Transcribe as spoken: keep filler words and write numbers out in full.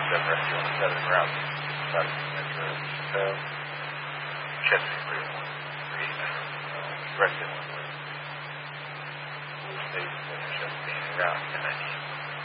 step right here on the southern route. South Metro. So, check the three one three nine. Direct it on the state, check the route, and I need